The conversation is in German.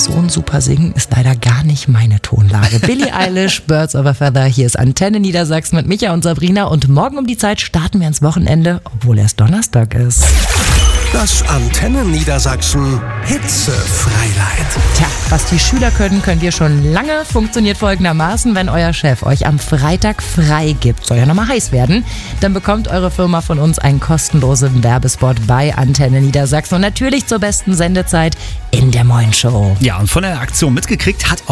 so ein super Singen ist leider gar nicht meine Tonlage. Billie Eilish, Birds of a Feather, hier ist Antenne Niedersachsen mit Micha und Sabrina und morgen um die Zeit starten wir ins Wochenende, obwohl erst Donnerstag ist. Das Antenne Niedersachsen Hitzefreileid. Tja, was die Schüler können, können wir schon lange. Funktioniert folgendermaßen: Wenn euer Chef euch am Freitag frei gibt, soll ja nochmal heiß werden, dann bekommt eure Firma von uns einen kostenlosen Werbespot bei Antenne Niedersachsen und natürlich zur besten Sendezeit in der Moin Show. Ja, und von der Aktion mitgekriegt hat